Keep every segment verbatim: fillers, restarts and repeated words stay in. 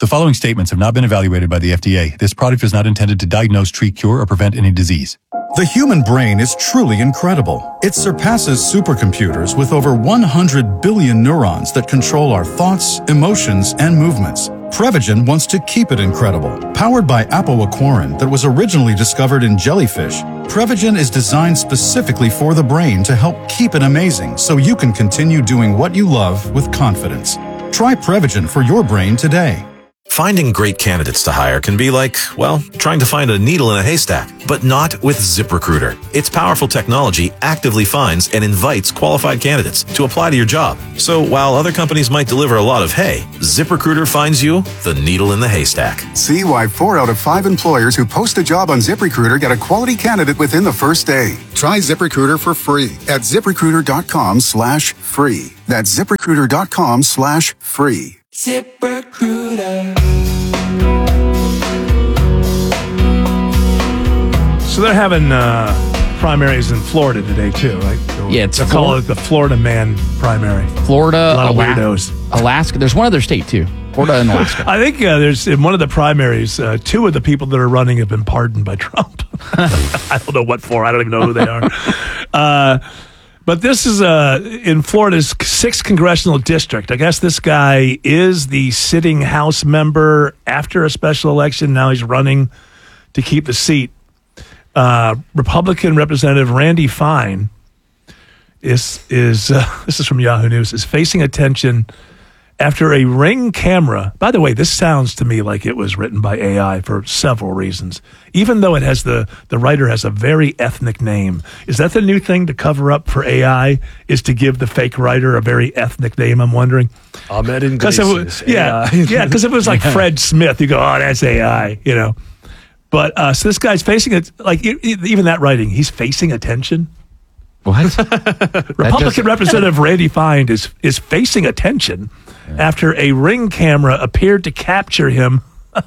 The following statements have not been evaluated by the F D A. This product is not intended to diagnose, treat, cure, or prevent any disease. The human brain is truly incredible. It surpasses supercomputers with over one hundred billion neurons that control our thoughts, emotions, and movements. Prevagen wants to keep it incredible. Powered by apoaquarin that was originally discovered in jellyfish, Prevagen is designed specifically for the brain to help keep it amazing so you can continue doing what you love with confidence. Try Prevagen for your brain today. Finding great candidates to hire can be like, well, trying to find a needle in a haystack, but not with ZipRecruiter. Its powerful technology actively finds and invites qualified candidates to apply to your job. So while other companies might deliver a lot of hay, ZipRecruiter finds you the needle in the haystack. See why four out of five employers who post a job on ZipRecruiter get a quality candidate within the first day. Try ZipRecruiter for free at ZipRecruiter.com slash free. That's ZipRecruiter.com slash free. ZipRecruiter. So they're having uh, primaries in Florida today too, right? Yeah, it's they Flor- call it the Florida Man primary. Florida, a lot of Ala- weirdos. Alaska. There's one other state too. Florida and Alaska. I think uh, there's in one of the primaries, uh, two of the people that are running have been pardoned by Trump. I don't know what for. I don't even know who they are. Uh, But this is uh, in Florida's sixth congressional district. I guess this guy is the sitting House member after a special election. Now he's running to keep the seat. Uh, Republican Representative Randy Fine is is uh, this is from Yahoo News, is facing attention after a Ring camera. By the way, this sounds to me like it was written by A I for several reasons. Even though it has the the writer has a very ethnic name. Is that the new thing to cover up for A I? Is to give the fake writer a very ethnic name? I'm wondering. Ahmed Iglesias. Yeah, yeah. Because if it was like Fred Smith, you go, oh, that's A I. You know. But uh, so this guy's facing it. Like even that writing, he's facing attention. What? Republican just, Representative Randy Fine is is facing attention yeah. after a Ring camera appeared to capture him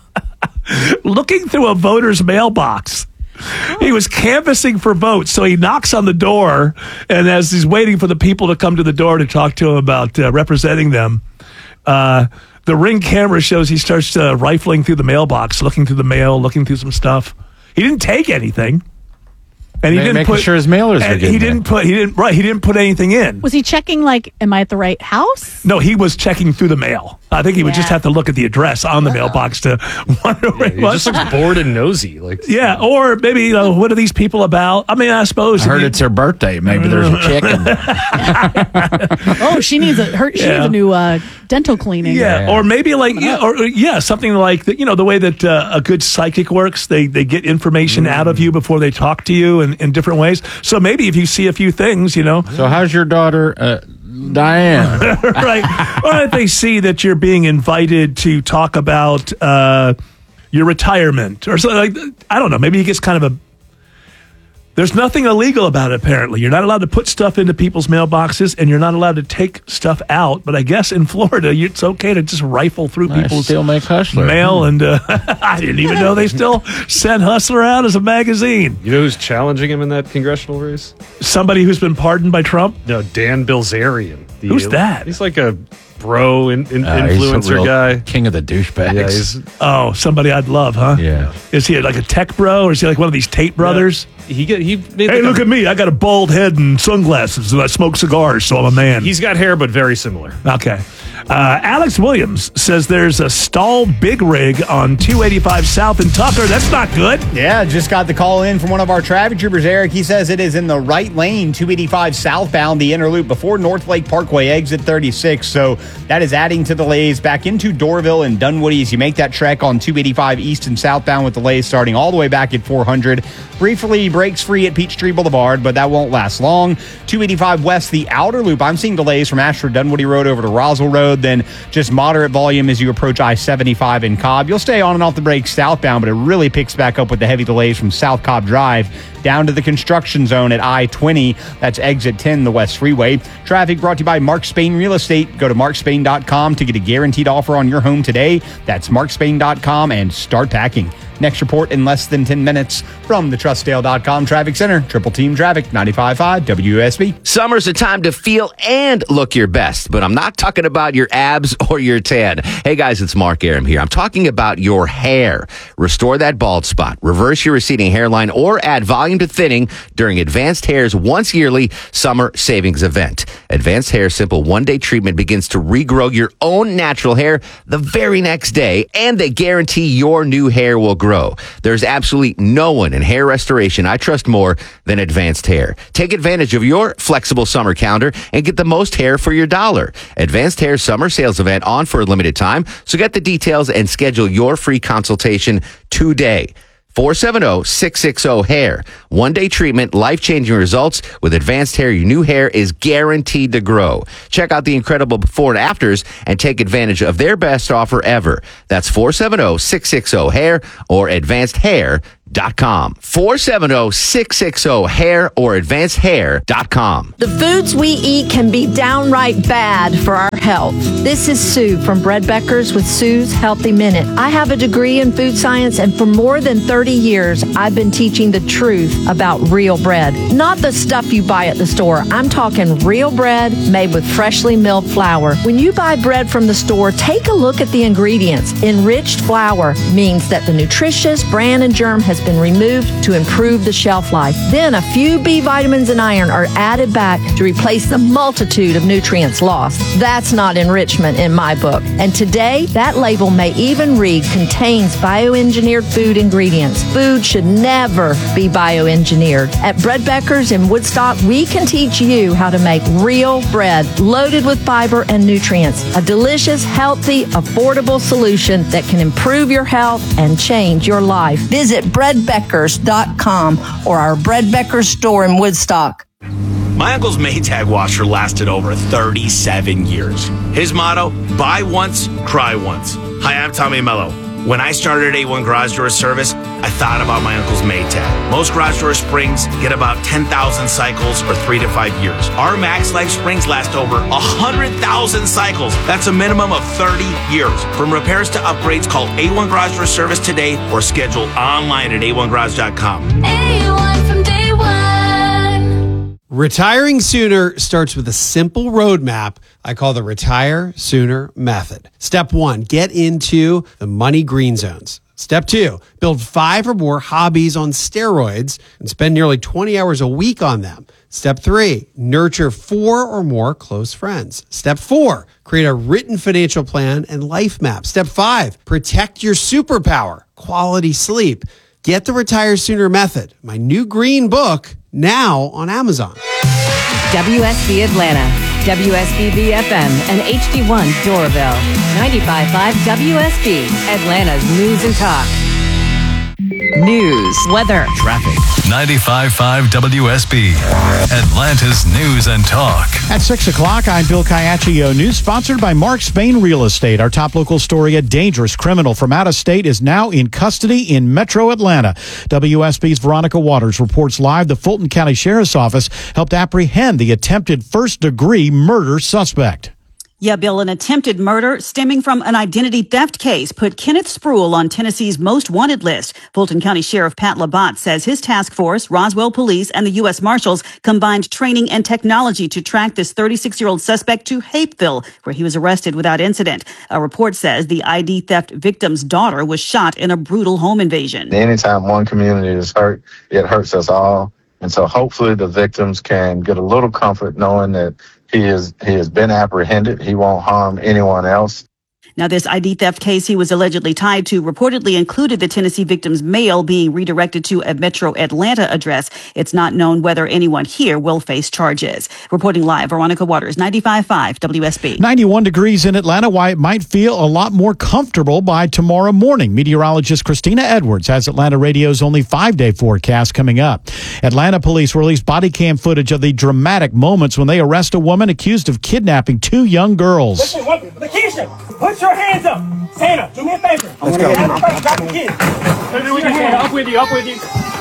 looking through a voter's mailbox. Oh. He was canvassing for votes, so he knocks on the door, and as he's waiting for the people to come to the door to talk to him about uh, representing them, uh, the Ring camera shows he starts uh, rifling through the mailbox, looking through the mail, looking through some stuff. He didn't take anything. And he Ma- didn't making put, sure his mailers are and getting he didn't there. put he didn't right he didn't put anything in. Was he checking like, am I at the right house? No, he was checking through the mail. I think he would Yeah. just have to look at the address on the mailbox to wonder where Yeah, he he was. just looks bored and nosy. Like Yeah, or maybe you know, what are these people about? I mean, I suppose. I heard you- it's her birthday. Maybe there's a chicken. Oh, she needs a her, she Yeah. needs a new uh, dental cleaning. Yeah, Yeah. or maybe like yeah, or or, yeah, something like the, you know the way that uh, a good psychic works. They they get information out of you before they talk to you in, in different ways. So maybe if you see a few things, you know, So how's your daughter, uh, Diane? right? Or if they see that you're being invited to talk about uh, your retirement or something like that. I don't know. Maybe he gets kind of a. There's nothing illegal about it, apparently. You're not allowed to put stuff into people's mailboxes, and you're not allowed to take stuff out. But I guess in Florida, you- it's okay to just rifle through I people's still make Hustler. mail. And uh, I didn't even know they still sent Hustler out as a magazine. You know who's challenging him in that congressional race? Somebody who's been pardoned by Trump? No, Dan Bilzerian. The- Who's that? He's like a bro in, in, Uh, he's a influencer real guy. King of the douchebags. Yeah, he's Oh, somebody I'd love, huh? Yeah. Is he like a tech bro, or is he like one of these Tate brothers? he get he made Hey, like look a, at me. I got a bald head and sunglasses, and I smoke cigars, so I'm a man. He's got hair, but very similar. Okay. Uh, Alex Williams says there's a stalled big rig on two eighty-five South in Tucker. That's not good. Yeah, just got the call in from one of our traffic troopers, Eric. He says it is in the right lane, two eighty-five southbound, the inner loop before North Lake Parkway, exit thirty-six. So that is adding to delays back into Doraville and Dunwoody as you make that trek on two eighty-five east and southbound with delays starting all the way back at four hundred. Briefly breaks free at Peachtree Boulevard, but that won't last long. two eighty-five west, the outer loop. I'm seeing delays from Ashford Dunwoody Road over to Roswell Road, then just moderate volume as you approach I seventy-five in Cobb. You'll stay on and off the brakes southbound, but it really picks back up with the heavy delays from South Cobb Drive down to the construction zone at I twenty. That's exit ten, the West Freeway. Traffic brought to you by Mark Spain Real Estate. Go to mark spain dot com to get a guaranteed offer on your home today. That's mark spain dot com and start packing. Next report in less than ten minutes from the trust dale dot com Traffic Center. Triple Team Traffic, ninety-five point five W S B. Summer's a time to feel and look your best, but I'm not talking about your abs or your tan. Hey guys, it's Mark Aram here. I'm talking about your hair. Restore that bald spot, reverse your receding hairline, or add volume to thinning during Advanced Hair's once yearly summer savings event. Advanced Hair's simple one-day treatment begins to regrow your own natural hair the very next day, and they guarantee your new hair will grow. There's absolutely no one in hair restoration I trust more than Advanced Hair. Take advantage of your flexible summer calendar and get the most hair for your dollar. Advanced Hair's summer sales event on for a limited time, so get the details and schedule your free consultation today. four seven zero, six six zero, hair. One-day treatment, life-changing results. With Advanced Hair, your new hair is guaranteed to grow. Check out the incredible before and afters and take advantage of their best offer ever. That's four seven zero, six six zero, hair or advanced hair dot com. four seven zero, six six zero, hair or advanced hair dot com. The foods we eat can be downright bad for our health. This is Sue from Bread Beckers with Sue's Healthy Minute. I have a degree in food science, and for more than thirty years, I've been teaching the truth about real bread. Not the stuff you buy at the store. I'm talking real bread made with freshly milled flour. When you buy bread from the store, take a look at the ingredients. Enriched flour means that the nutritious bran and germ has been removed to improve the shelf life. Then a few B vitamins and iron are added back to replace the multitude of nutrients lost. That's not enrichment in my book. And today, that label may even read contains bioengineered food ingredients. Food should never be bioengineered. At Bread Beckers in Woodstock, we can teach you how to make real bread loaded with fiber and nutrients. A delicious, healthy, affordable solution that can improve your health and change your life. Visit bread beckers dot com or our Bread Beckers store in Woodstock. My uncle's Maytag washer lasted over thirty-seven years. His motto, buy once, cry once. Hi, I'm Tommy Mello. When I started A one Garage Door Service, I thought about my uncle's Maytag. Most garage door springs get about ten thousand cycles or three to five years. Our Max Life springs last over one hundred thousand cycles. That's a minimum of thirty years. From repairs to upgrades, call A one Garage Door Service today or schedule online at A one garage dot com. A one from day one. Retiring sooner starts with a simple roadmap I call the Retire Sooner Method. Step one, get into the money green zones. Step two, build five or more hobbies on steroids and spend nearly twenty hours a week on them. Step three, nurture four or more close friends. Step four, create a written financial plan and life map. Step five, protect your superpower, quality sleep. Get the Retire Sooner Method, my new green book, now on Amazon. W S B Atlanta, W S B B F M, and H D one Doraville. ninety-five point five W S B, Atlanta's News and Talk. News, weather, traffic. ninety-five point five W S B, Atlanta's News and Talk. At six o'clock, I'm Bill Caiaccio. News sponsored by Mark Spain Real Estate. Our top local story, a dangerous criminal from out of state is now in custody in Metro Atlanta. W S B's Veronica Waters reports live the Fulton County Sheriff's Office helped apprehend the attempted first-degree murder suspect. Yeah, Bill, an attempted murder stemming from an identity theft case put Kenneth Spruill on Tennessee's most wanted list. Fulton County Sheriff Pat Labatt says his task force, Roswell Police, and the U S Marshals combined training and technology to track this thirty-six-year-old suspect to Hapeville, where he was arrested without incident. A report says the I D theft victim's daughter was shot in a brutal home invasion. Anytime one community is hurt, it hurts us all. And so hopefully the victims can get a little comfort knowing that He is he has been apprehended. He won't harm anyone else. Now, this I D theft case he was allegedly tied to reportedly included the Tennessee victim's mail being redirected to a Metro Atlanta address. It's not known whether anyone here will face charges. Reporting live, Veronica Waters, ninety-five point five W S B. ninety-one degrees in Atlanta, why it might feel a lot more comfortable by tomorrow morning. Meteorologist Christina Edwards has Atlanta Radio's only five-day forecast coming up. Atlanta police released body cam footage of the dramatic moments when they arrest a woman accused of kidnapping two young girls. Listen, what, Lakeisha, put your hands up. Santa, do me a favor. Let's go. Drop the kids. Up with you, up with you.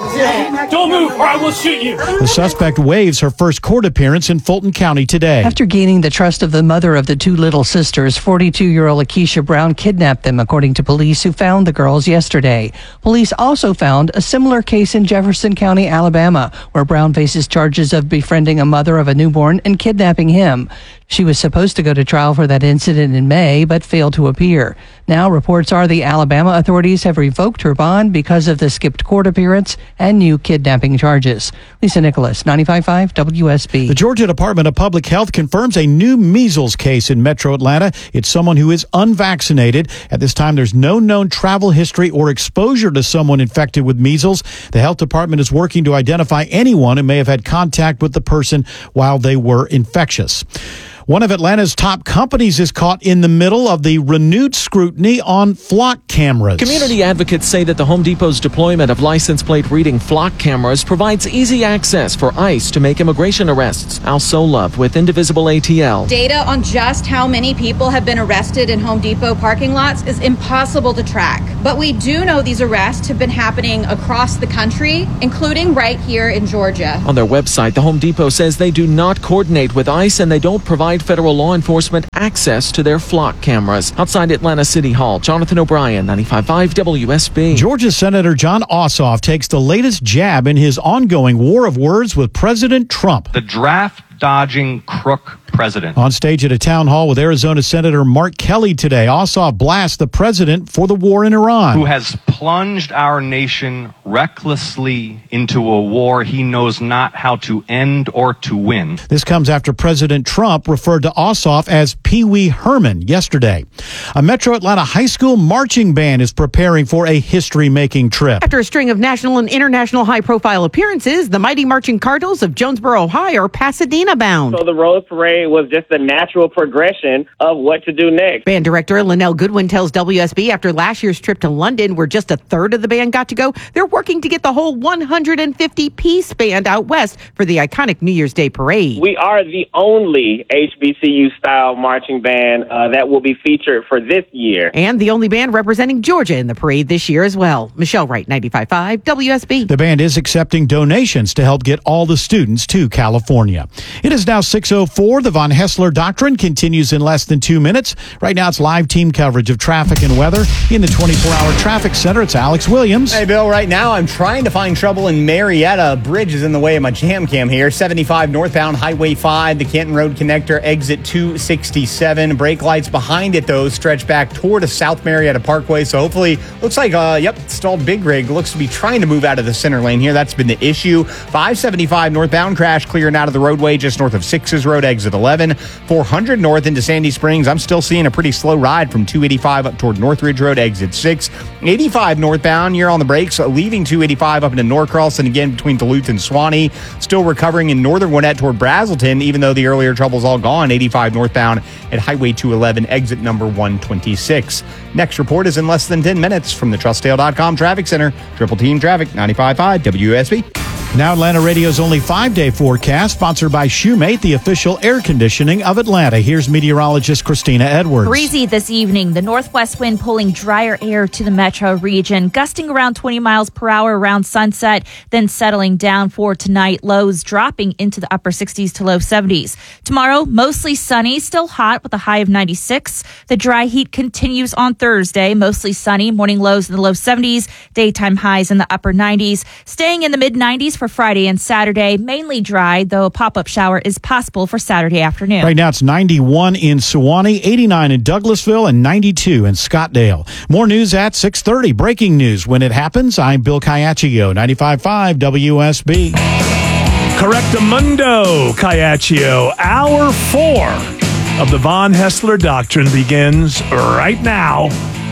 Don't move or I will shoot you. The suspect waives her first court appearance in Fulton County today. After gaining the trust of the mother of the two little sisters, forty-two-year-old Akeisha Brown kidnapped them, according to police who found the girls yesterday. Police also found a similar case in Jefferson County, Alabama, where Brown faces charges of befriending a mother of a newborn and kidnapping him. She was supposed to go to trial for that incident in May, but failed to appear. Now, reports are the Alabama authorities have revoked her bond because of the skipped court appearance and new kidnapping charges. Lisa Nicholas, ninety-five point five W S B. The Georgia Department of Public Health confirms a new measles case in Metro Atlanta. It's someone who is unvaccinated. At this time, there's no known travel history or exposure to someone infected with measles. The health department is working to identify anyone who may have had contact with the person while they were infectious. One of Atlanta's top companies is caught in the middle of the renewed scrutiny on flock cameras. Community advocates say that the Home Depot's deployment of license plate reading flock cameras provides easy access for ICE to make immigration arrests. Al Solove with Indivisible A T L. Data on just how many people have been arrested in Home Depot parking lots is impossible to track. But we do know these arrests have been happening across the country, including right here in Georgia. On their website, the Home Depot says they do not coordinate with ICE and they don't provide federal law enforcement access to their flock cameras. Outside Atlanta City Hall, Jonathan O'Brien, ninety-five point five W S B. Georgia Senator John Ossoff takes the latest jab in his ongoing war of words with President Trump. The draft-dodging crook president. On stage at a town hall with Arizona Senator Mark Kelly today, Ossoff blasts the president for the war in Iran. Who has plunged our nation recklessly into a war he knows not how to end or to win. This comes after President Trump referred to Ossoff as Pee Wee Herman yesterday. A Metro Atlanta high school marching band is preparing for a history-making trip. After a string of national and international high-profile appearances, the Mighty Marching Cardinals of Jonesboro, Ohio are Pasadena-bound. So the Rose Parade was just a natural progression of what to do next. Band director Linnell Goodwin tells W S B after last year's trip to London, where just a third of the band got to go, they're working to get the whole one hundred fifty piece band out west for the iconic New Year's Day parade. We are the only H B C U-style marching band uh, that will be featured for this year. And the only band representing Georgia in the parade this year as well. Michelle Wright, ninety-five point five W S B. The band is accepting donations to help get all the students to California. It is now six oh four. The Von Hessler Doctrine continues in less than two minutes. Right now, it's live team coverage of traffic and weather. In the twenty-four hour traffic center, it's Alex Williams. Hey, Bill, right now I'm trying to find trouble in Marietta. A bridge is in the way of my jam cam here. seventy-five northbound, Highway five, the Canton Road connector, exit two sixty-seven. Brake lights behind it, though, stretch back toward a South Marietta Parkway. So hopefully, looks like, uh, yep, stalled big rig. Looks to be trying to move out of the center lane here. That's been the issue. five seventy-five northbound, crash clearing out of the roadway just north of Sixes Road, exit eleven. four hundred north into Sandy Springs. I'm still seeing a pretty slow ride from two eighty-five up toward Northridge Road, exit six. eighty-five northbound, you're on the brakes, leaving two eighty-five up into Norcross and again between Duluth and Swanee. Still recovering in northern Gwinnett toward Brazelton, even though the earlier trouble's all gone. eighty-five northbound at Highway two eleven, exit number one twenty-six. Next report is in less than ten minutes from the Trustdale dot com Traffic Center. Triple Team Traffic, ninety-five point five W S B. Now Atlanta Radio's only five-day forecast, sponsored by Shoemate, the official air conditioning of Atlanta. Here's meteorologist Christina Edwards. Breezy this evening. The northwest wind pulling drier air to the metro region, gusting around twenty miles per hour around sunset, then settling down for tonight. Lows dropping into the upper sixties to low seventies. Tomorrow, mostly sunny, still hot with a high of ninety-six. The dry heat continues on Thursday. Mostly sunny, morning lows in the low seventies, daytime highs in the upper nineties. Staying in the mid nineties for Friday and Saturday, mainly dry, though a pop-up shower is possible for Saturday afternoon. Right now it's ninety-one in Sewanee, eighty-nine in Douglasville, and ninety-two in Scottdale. More news at six thirty. Breaking news when it happens. I'm Bill Caiaccio, ninety-five point five W S B. Correctamundo, Caiaccio. Hour four of the Von Hessler Doctrine begins right now.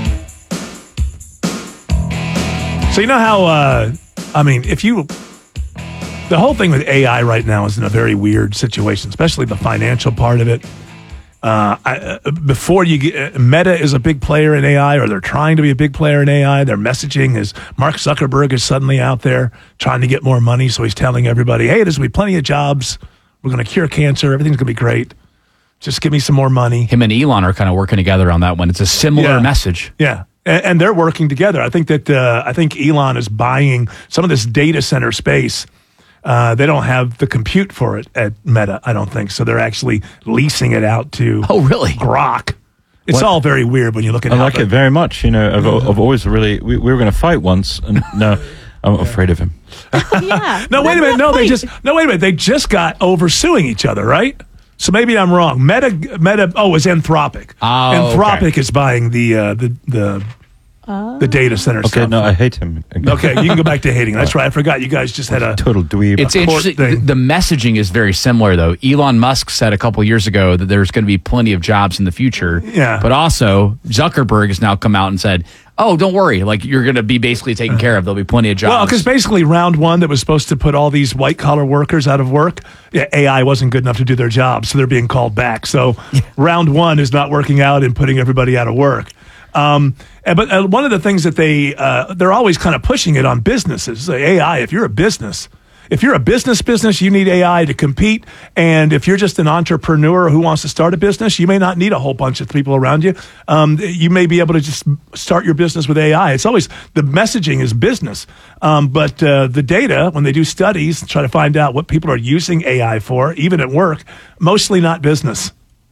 So you know how, uh, I mean, if you... The whole thing with A I right now is in a very weird situation, especially the financial part of it. Uh, I, uh, before you get, uh, Meta is a big player in A I, or they're trying to be a big player in A I. Their messaging is Mark Zuckerberg is suddenly out there trying to get more money, so he's telling everybody, hey, there's going to be plenty of jobs. We're going to cure cancer. Everything's going to be great. Just give me some more money. Him and Elon are kind of working together on that one. It's a similar yeah. message. Yeah. and, and they're working together. I think that uh, I think Elon is buying some of this data center space. Uh, they don't have the compute for it at Meta, I don't think. So they're actually leasing it out to oh, really? Grok. It's What? all very weird when you look at I it. like it very much. You know, I've, I've always really. We, we were going to fight once, and no, I'm afraid of him. yeah. No, wait a minute. No, they just no, wait a minute. They just got over suing each other, right? So maybe I'm wrong. Meta, Meta. Oh, it's Anthropic. Oh, Anthropic okay. is buying the uh, the the Oh. the data center Okay, stuff. no, I hate him. Okay, you can go back to hating. That's right. I forgot you guys just had a total dweeb. It's a court interesting. The, thing. the messaging is very similar, though. Elon Musk said a couple years ago that there's going to be plenty of jobs in the future. Yeah. But also, Zuckerberg has now come out and said, oh, don't worry. Like, you're going to be basically taken care of. There'll be plenty of jobs. Well, because basically round one that was supposed to put all these white collar workers out of work, yeah, A I wasn't good enough to do their job, so they're being called back. So round one is not working out and putting everybody out of work. Um, and, but uh, one of the things that they uh, they're always kind of pushing it on businesses. Like A I, if you're a business, if you're a business business, you need A I to compete. And if you're just an entrepreneur who wants to start a business, you may not need a whole bunch of people around you. Um, you may be able to just start your business with A I. It's always the messaging is business, um, but uh, the data when they do studies try to find out what people are using A I for, even at work, mostly not business.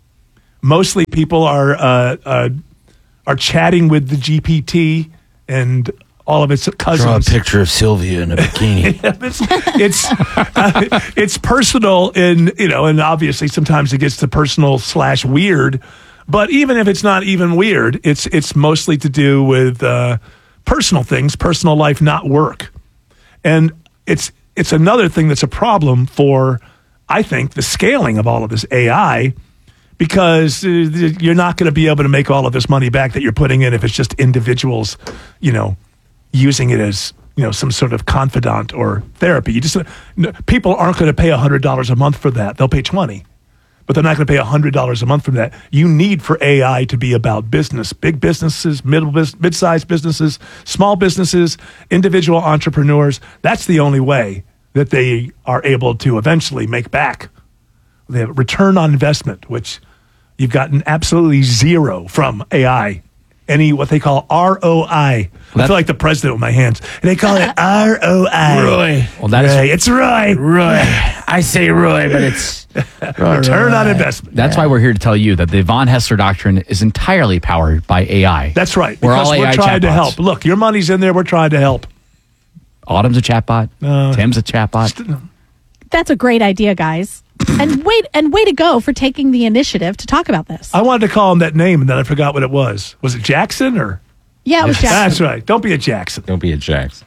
Mostly people are. Uh, uh, are chatting with the G P T and all of its cousins. Draw a picture of Sylvia in a bikini. it's it's, uh, it's personal, and you know, and obviously sometimes it gets to personal slash weird. But even if it's not even weird, it's it's mostly to do with uh, personal things, personal life, not work. And it's it's another thing that's a problem for, I think, the scaling of all of this A I. Because uh, you're not going to be able to make all of this money back that you're putting in if it's just individuals, you know, using it as, you know, some sort of confidant or therapy. You just no, people aren't going to pay one hundred dollars a month for that. They'll pay twenty dollars, but they're not going to pay one hundred dollars a month for that. You need for A I to be about business, big businesses, middle mid-sized businesses, small businesses, individual entrepreneurs. That's the only way that they are able to eventually make back. They have return on investment, which you've gotten absolutely zero from A I. Any what they call R O I. I feel like the president with my hands. They call it R O I. Roy. Well, that is Roy. It's Roy. Roy. I say Roy, but it's return on investment. That's why we're here to tell you that the Von Hessler Doctrine is entirely powered by A I. That's right. We're Because all we're A I trying to chatbots. help. Look, your money's in there. We're trying to help. Autumn's a chatbot. Uh, Tim's a chatbot. That's a great idea, guys. and wait, and way to go for taking the initiative to talk about this. I wanted to call him that name, and then I forgot what it was. Was it Jackson or? Yeah, it was Jackson. That's right. Don't be a Jackson. Don't be a Jackson.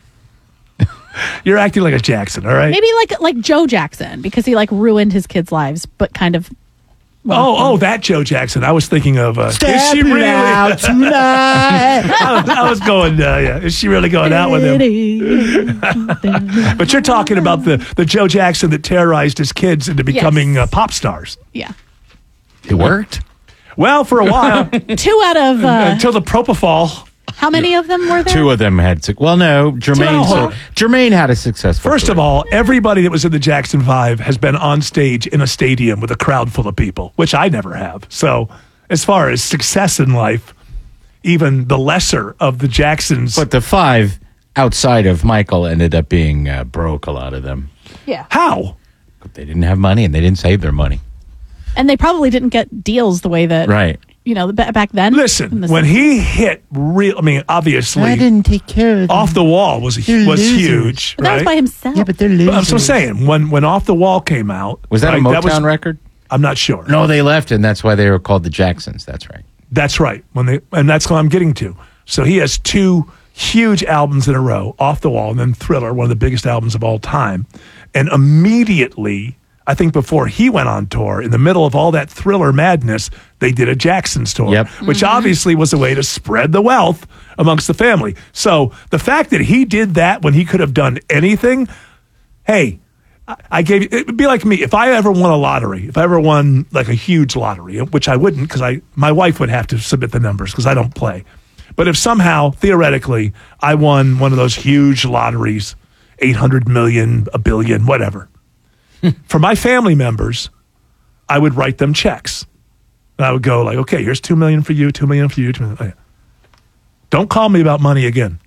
You're acting like a Jackson, all right? Maybe like like Joe Jackson because he like ruined his kids' lives, but kind of. oh, oh, that Joe Jackson. I was thinking of. Uh, Step is she really out tonight. I, was, I was going. Uh, yeah, is she really going out with him? But you're talking about the the Joe Jackson that terrorized his kids into becoming Yes. uh, pop stars. Yeah. It worked. Well, for a while, Two out of uh, until the propofol. how many of them were there? Two of them had. Su- well, no, Jermaine. Two. So, Jermaine had a successful. First of all, everybody that was in the Jackson Five has been on stage in a stadium with a crowd full of people, which I never have. So, as far as success in life, even the lesser of the Jacksons. But the five outside of Michael ended up being uh, broke. A lot of them. Yeah. How? They didn't have money and they didn't save their money. And they probably didn't get deals the way that Right. you know ba- back then. Listen, In the when seventies. he hit real, I mean, obviously, I didn't take care of them. Off the Wall was They're was losers. huge, But that right? was by himself. Yeah, but they're But losers. I'm so saying when when Off the Wall came out, Was that right, a Motown was- record? I'm not sure. No, they left, and that's why they were called the Jacksons. That's right. That's right. When they and that's what I'm getting to. So he has two huge albums in a row, Off the Wall and then Thriller, one of the biggest albums of all time. And immediately, I think before he went on tour, in the middle of all that Thriller madness, they did a Jackson's tour, Yep. which obviously was a way to spread the wealth amongst the family. So the fact that he did that when he could have done anything, hey, I- I gave you, it would be like me if I ever won a lottery, if I ever won like a huge lottery, which I wouldn't because I my wife would have to submit the numbers because I don't play. But if somehow, theoretically, I won one of those huge lotteries, eight hundred million, a billion, whatever, for my family members, I would write them checks. And I would go like, okay, here's two million for you, two million for you, two million. Don't call me about money again.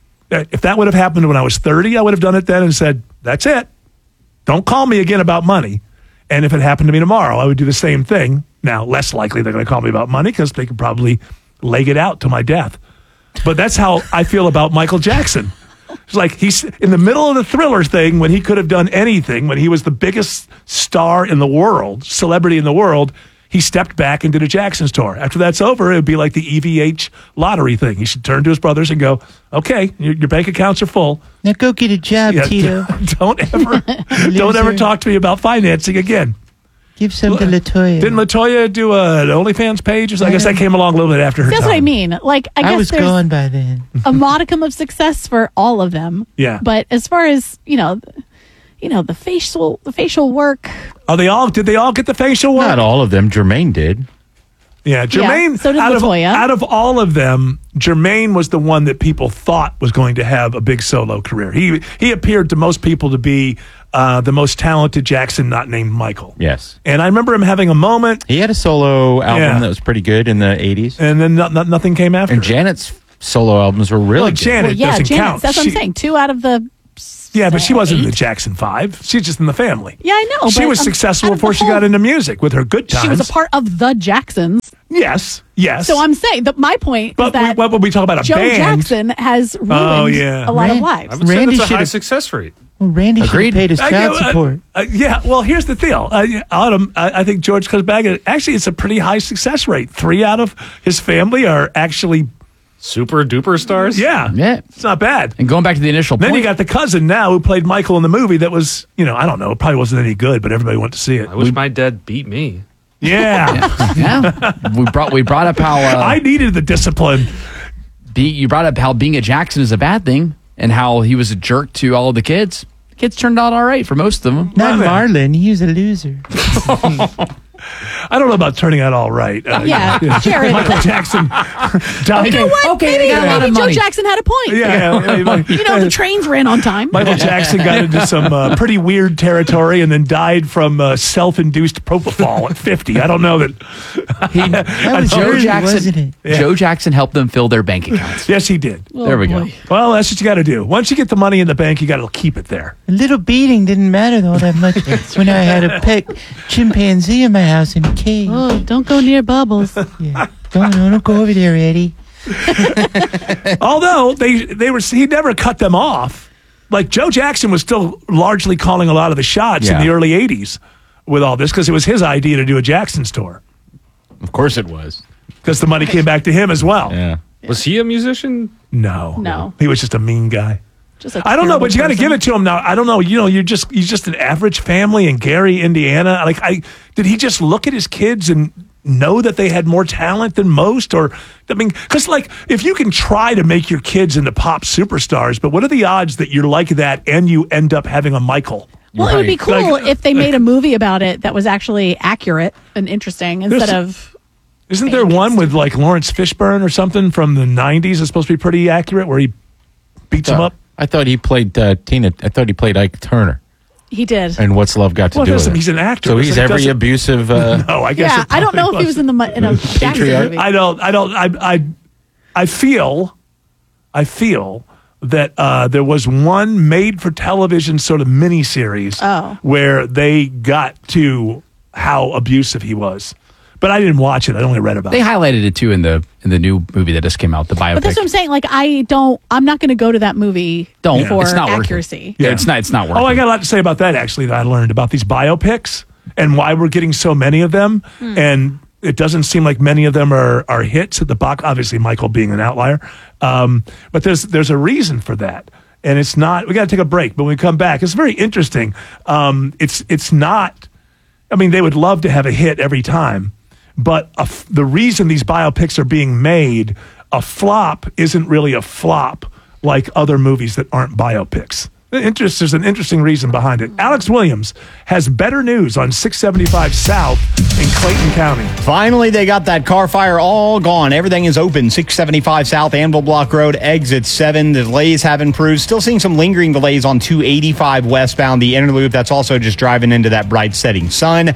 If that would have happened when I was thirty, I would have done it then and said, that's it. Don't call me again about money. And if it happened to me tomorrow, I would do the same thing. Now, less likely they're going to call me about money because they could probably leg it out to my death. But that's how I feel about Michael Jackson. It's like he's in the middle of the Thriller thing when he could have done anything, when he was the biggest star in the world, celebrity in the world. He stepped back and did a Jackson's tour. After that's over, it would be like the E V H lottery thing. He should turn to his brothers and go, okay, your, your bank accounts are full. Now go get a job, Yeah, Tito. Don't ever, don't ever talk to me about financing again. Give some to LaToya. Didn't LaToya do a, an OnlyFans page? Or something? I guess that came along a little bit after her That's time. what I mean. Like, I, I guess was there's gone by then. a modicum of success for all of them. Yeah. But as far as, you know, you know, the facial the facial work. Oh, they all did they all get the facial work? Not all of them. Jermaine did. Yeah, Jermaine. Yeah, so did out of, LaToya. out of all of them, Jermaine was the one that people thought was going to have a big solo career. He he appeared to most people to be uh, the most talented Jackson, not named Michael. Yes. And I remember him having a moment. He had a solo album Yeah. that was pretty good in the eighties. And then no, no, nothing came after. And Janet's solo albums were really Well, good. Janet Well, yeah, doesn't Janet, count. that's what She- I'm saying. Two out of the Yeah, but she wasn't in the eight? Jackson Five. She's just in the family. Yeah, I know. She but, was um, successful out of before the she whole- got into music with her Good Times. She was a part of the Jacksons. Yes, yes. So I'm saying that my point But is that we, when we talk about a Joe band, Jackson has ruined Oh, yeah. a lot of Ran- lives. I would say Randy that's a high should've- success rate. Well, Randy should Agreed. have paid his I child go, uh, support. uh, yeah, well, here's the deal. Uh, yeah, Autumn, I, I think George comes back. and Actually, it's a pretty high success rate. Three out of his family are actually, Super duper stars? yeah, Yeah. it's not bad. And going back to the initial Then point, you got the cousin now who played Michael in the movie that was, you know, I don't know, it probably wasn't any good, but everybody went to see it. I wish my dad beat me. Yeah. yeah, we brought we brought up how uh, I needed the discipline. be, you brought up how being a Jackson is a bad thing, and how he was a jerk to all of the kids. The kids turned out all right for most of them. Not Marlon. He was a loser. I don't know about turning out all right. Uh, Yeah, Jared. Michael Jackson died. You know what? Okay, maybe they got a lot maybe of Joe money. Jackson had a point. Yeah, yeah, yeah, like- You know, the trains ran on time. Michael Jackson got into some uh, pretty weird territory and then died from uh, self-induced propofol at fifty. I don't know that. He, That was Joe early, Jackson. wasn't it? Yeah. Joe Jackson helped them fill their bank accounts. Yes, he did. There we go. Well, that's what you got to do. Once you get the money in the bank, you got to keep it there. A little beating didn't matter all that much when I had a pet chimpanzee in my house in a cage. Oh, don't go near Bubbles. Yeah. Don't, don't go over there, Eddie. Although they they were, he never cut them off. Like Joe Jackson was still largely calling a lot of the shots Yeah. in the early eighties with all this because it was his idea to do a Jackson's tour Of course it was. because the money came back to him as well. Yeah. Was he a musician? No, No. he was just a mean guy. Just a I don't know, terrible but you got to person. give it to him now. I don't know. You know, you're just he's just an average family in Gary, Indiana. Like, I did he just look at his kids and know that they had more talent than most? Or I mean, because like if you can try to make your kids into pop superstars, but what are the odds that you're like that and you end up having a Michael? Well, it would be Right. cool Like- if they made a movie about it that was actually accurate and interesting instead There's- of. Isn't there one with like Lawrence Fishburne or something from the nineties? It's supposed to be pretty accurate where he beats him up. I thought he played uh, Tina. I thought he played Ike Turner. He did. And what's love got to Well, do with listen, it? he's an actor. So Listen, he's he every doesn't- abusive. Uh, No, I guess Yeah, it I don't know probably if he was in the mu- in a Jackson Patriarch. movie. I don't. I don't. I. I. I feel. I feel that uh, there was one made-for-television sort of miniseries Oh. where they got to how abusive he was, but I didn't watch it. I only read about They it. highlighted it too in the in the new movie that just came out, the biopic. But that's what I'm saying. Like, I don't. I'm not going to go to that movie Don't. for It's not worth it. accuracy. Yeah, it's not. It's not worth. Oh, I it. got a lot to say about that actually. That I learned about these biopics and why we're getting so many of them, Hmm. and it doesn't seem like many of them are are hits at the box. Obviously, Michael being an outlier, um, but there's there's a reason for that, and it's not. We got to take a break, but when we come back, it's very interesting. Um, it's it's not. I mean, they would love to have a hit every time, but a f- the reason these biopics are being made, a flop isn't really a flop like other movies that aren't biopics. Interest, there's an interesting reason behind it. Alex Williams has better news on six seventy-five South in Clayton County. Finally, they got that car fire all gone. Everything is open. six seventy-five South Anvil Block Road, exit seven. The delays have improved. Still seeing some lingering delays on two eighty-five westbound, the inner loop. That's also just driving into that bright setting sun.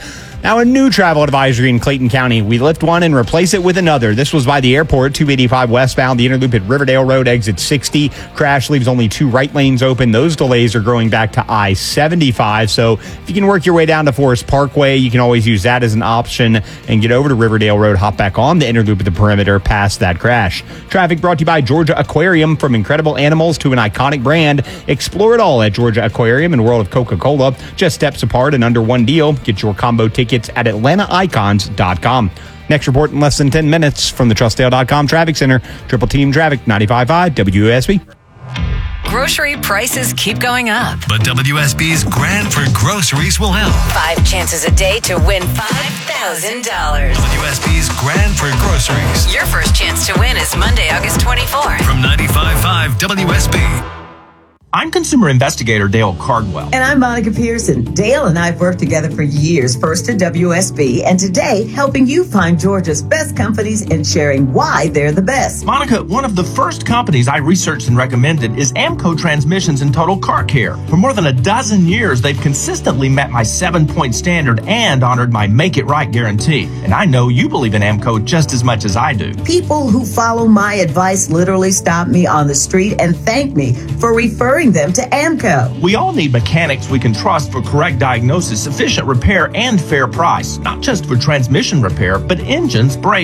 Now, a new travel advisory in Clayton County. We lift one and replace it with another. This was by the airport, two eighty-five westbound, the Interloop at Riverdale Road, exit sixty. Crash leaves only two right lanes open. Those delays are growing back to I seventy-five. So if you can work your way down to Forest Parkway, you can always use that as an option and get over to Riverdale Road, hop back on the Interloop at the perimeter past that crash. Traffic brought to you by Georgia Aquarium. From incredible animals to an iconic brand, explore it all at Georgia Aquarium and World of Coca-Cola. Just steps apart and under one deal. Get your combo tickets at Atlanta Icons dot com. Next report in less than ten minutes from the Trustdale dot com Traffic Center. Triple Team Traffic, ninety-five point five W S B. Grocery prices keep going up. But W S B's Grand for Groceries will help. Five chances a day to win five thousand dollars. W S B's Grand for Groceries. Your first chance to win is Monday, August twenty-fourth. From ninety-five point five W S B. I'm consumer investigator Dale Cardwell. And I'm Monica Pearson. Dale and I have worked together for years, first at W S B, and today helping you find Georgia's best companies and sharing why they're the best. Monica, one of the first companies I researched and recommended is Amco Transmissions and Total Car Care. For more than a dozen years, they've consistently met my seven-point standard and honored my Make It Right guarantee. And I know you believe in Amco just as much as I do. People who follow my advice literally stop me on the street and thank me for referring them to Amco. We all need mechanics we can trust for correct diagnosis, efficient repair, and fair price. Not just for transmission repair, but engines, brakes,